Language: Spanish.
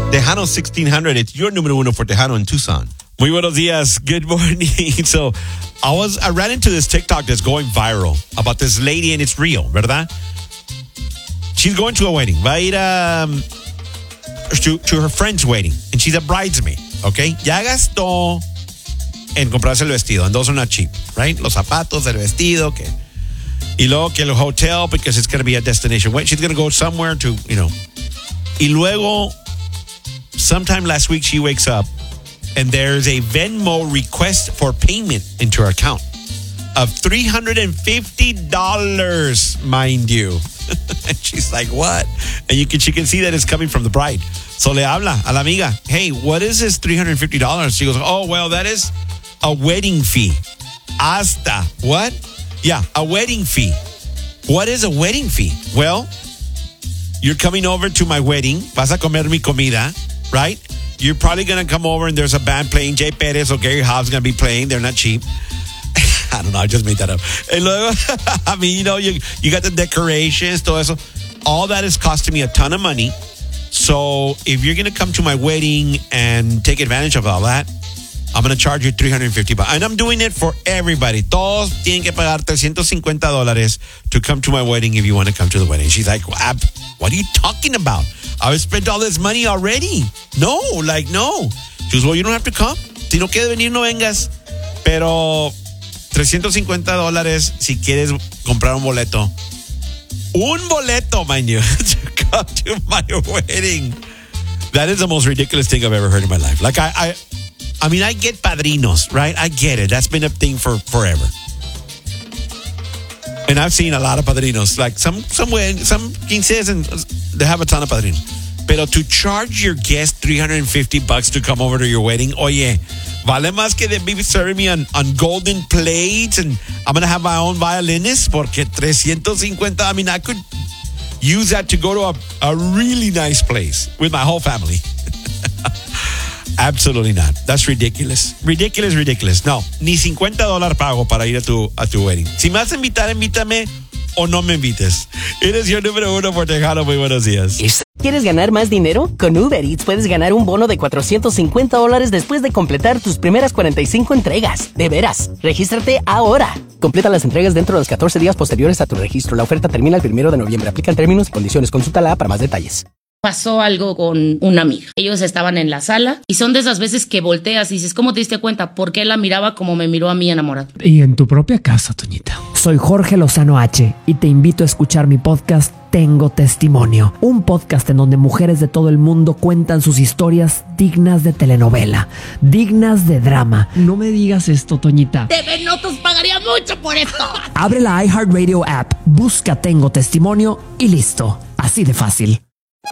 Tejano 1600. It's your número uno for Tejano in Tucson. Muy buenos días. Good morning. So, I ran into this TikTok that's going viral about this lady, and it's real, ¿verdad? She's going to a wedding. Va a ir to her friend's wedding, and she's a bridesmaid, okay? Ya gastó en comprarse el vestido, and those are not cheap, right? Los zapatos, el vestido, que... Y luego que el hotel, because it's going to be a destination. She's going to go somewhere to, Y luego, sometime last week, she wakes up and there's a Venmo request for payment into her account of $350, mind you. And she's like, what? And she can see that it's coming from the bride. So le habla a la amiga, hey, what is this $350? She goes, oh, well, that is a wedding fee. Hasta. What? Yeah, a wedding fee. What is a wedding fee? Well, you're coming over to my wedding. Vas a comer mi comida, right? You're probably going to come over and there's a band playing. Jay Perez or Gary Hobbs going to be playing. They're not cheap. I don't know. I just made that up. And luego, I mean, you got the decorations, todo eso. All that is costing me a ton of money. So if you're going to come to my wedding and take advantage of all that, I'm going to charge you $350. And I'm doing it for everybody. Todos tienen que pagar $350 to come to my wedding if you want to come to the wedding. She's like, what are you talking about? I've spent all this money already. No. She goes, well, you don't have to come. Si no quieres venir, no vengas. Pero $350 si quieres comprar un boleto. Un boleto, mind you, to come to my wedding. That is the most ridiculous thing I've ever heard in my life. Like, I mean, I get padrinos, right? I get it. That's been a thing for forever. And I've seen a lot of padrinos. Like some quinceas, and they have a ton of padrinos. Pero to charge your guest $350 to come over to your wedding, oye, vale más que they be serving me on golden plates, and I'm going to have my own violinist, porque $350, I mean, I could use that to go to a really nice place with my whole family. Absolutely not. That's ridiculous. Ridiculous. No, ni $50 pago para ir a tu wedding. Si me vas a invitar, invítame o no me invites. Eres your número uno por Tejano. Muy buenos días. ¿Quieres ganar más dinero? Con Uber Eats puedes ganar un bono de $450 después de completar tus primeras 45 entregas. De veras, regístrate ahora. Completa las entregas dentro de los 14 días posteriores a tu registro. La oferta termina el 1 de noviembre. Aplican términos y condiciones. Consúltala para más detalles. Pasó algo con una amiga. Ellos estaban en la sala y son de esas veces que volteas y dices, ¿cómo te diste cuenta? Porque él la miraba como me miró a mí enamorado. Y en tu propia casa, Toñita. Soy Jorge Lozano H y te invito a escuchar mi podcast Tengo Testimonio, un podcast en donde mujeres de todo el mundo cuentan sus historias dignas de telenovela, dignas de drama. No me digas esto, Toñita. TV Notos pagaría mucho por esto. Abre la iHeartRadio app, busca Tengo Testimonio y listo. Así de fácil.